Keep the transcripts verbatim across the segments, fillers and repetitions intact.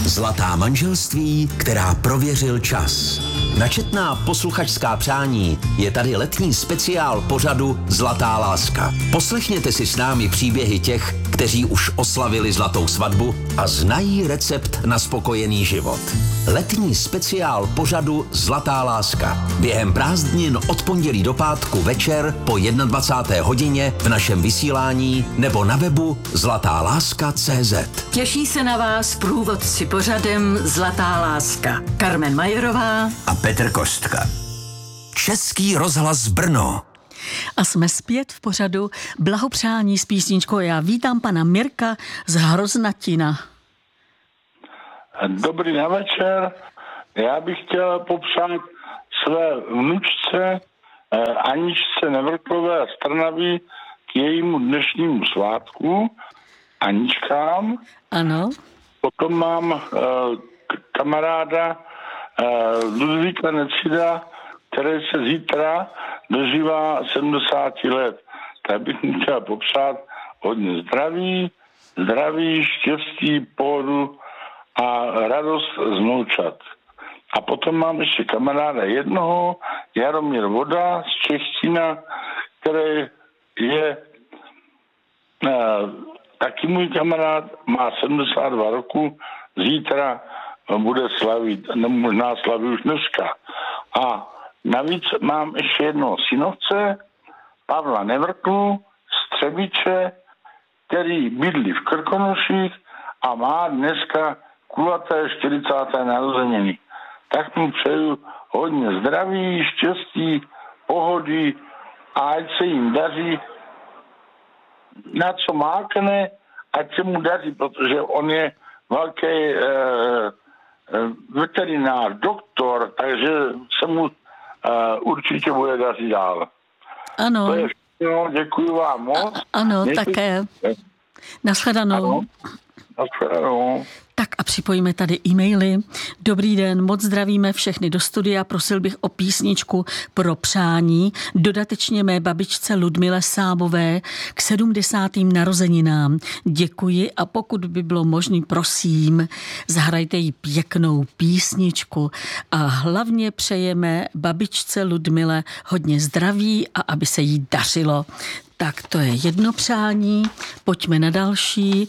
Zlatá manželství, která prověřil čas. Na četná posluchačská přání je tady letní speciál pořadu Zlatá láska. Poslechněte si s námi příběhy těch, kteří už oslavili zlatou svatbu a znají recept na spokojený život. Letní speciál pořadu Zlatá láska. Během prázdnin od pondělí do pátku večer po dvacáté jedné hodině v našem vysílání nebo na webu zlatá láska tečka cé zet. Těší se na vás průvodci pořadem Zlatá láska. Karmen Majerová A Petr Kostka. Český rozhlas Brno. A jsme zpět v pořadu Blahopřání s písničkou. Já vítám pana Mirka z Hroznatina. Dobrý večer. Já bych chtěl popřát své vnučce eh, Aničce Nevrklové z Trnavy k jejímu dnešnímu svátku. Aničkám. Ano. Potom mám eh, kamaráda eh, Ludvíka Necida, který se zítra dožívá sedmdesát let. Tak bych mu chtěl popřát hodně zdraví, zdraví, štěstí, pohodu a radost z vnoučat. A potom mám ještě kamaráda jednoho, Jaromír Voda z Čeština, který je eh, taky můj kamarád, má sedmdesát dva roku, zítra bude slavit, nebo možná slaví už dneska. A navíc mám ještě jednoho synovce, Pavla Nevrklu z Třebiče, který bydlí v Krkonoších a má dneska kulaté čtyřicáté narozeniny. Tak mu přeju hodně zdraví, štěstí, pohody a ať se jim daří, na co mákne, ať se mu daří, protože on je velký eh, veterinář, doktor, takže se mu uh, určitě bude dařit dál. Ano. To je všechno, děkuji vám moc. A, ano, Děkuji. Také. Naschledanou. Ano. Naschledanou. Tak a připojíme tady e-maily. Dobrý den, moc zdravíme všechny do studia. Prosil bych o písničku pro přání dodatečně mé babičce Ludmile Sábové k sedmdesátým narozeninám. Děkuji a pokud by bylo možné, prosím, zahrajte jí pěknou písničku a hlavně přejeme babičce Ludmile hodně zdraví a aby se jí dařilo. Tak to je jedno přání. Pojďme na další.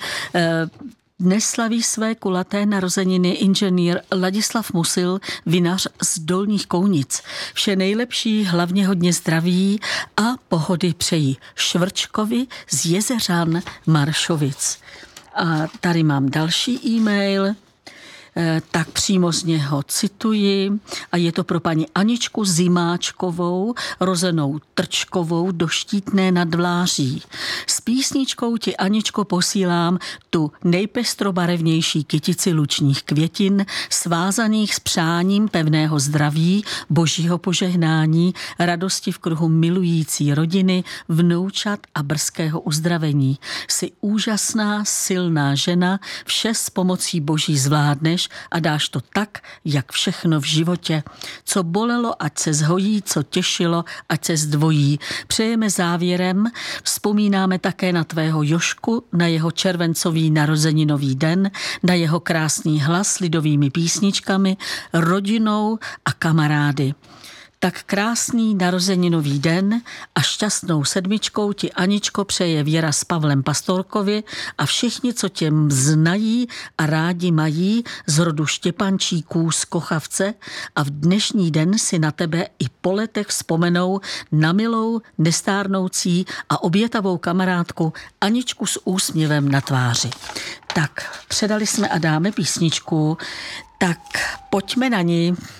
Dnes slaví své kulaté narozeniny inženýr Ladislav Musil, vinař z Dolních Kounic. Vše nejlepší, hlavně hodně zdraví a pohody přejí Švrčkovi z Jezeřan Maršovic. A tady mám další e-mail, tak přímo z něho cituji a je to pro paní Aničku Zimáčkovou, rozenou Trčkovou do Štítné nad Vláří. S písničkou ti, Aničko, posílám tu nejpestrobarevnější kytici lučních květin, svázaných s přáním pevného zdraví, božího požehnání, radosti v kruhu milující rodiny, vnoučat a brzkého uzdravení. Jsi úžasná, silná žena, vše s pomocí boží zvládneš a dáš to tak, jak všechno v životě. Co bolelo, ať se zhojí, co těšilo, ať se zdvojí. Přejeme závěrem, vzpomínáme také na tvého Jošku, na jeho červencový narozeninový den, na jeho krásný hlas lidovými písničkami, rodinou a kamarády. Tak krásný narozeninový den a šťastnou sedmičkou ti, Aničko, přeje Věra s Pavlem Pastorkovi a všichni, co tě znají a rádi mají z rodu Štěpančíků z Kochavce a v dnešní den si na tebe i po letech vzpomenou na milou, nestárnoucí a obětavou kamarádku Aničku s úsměvem na tváři. Tak, předali jsme a dáme písničku, tak pojďme na ní.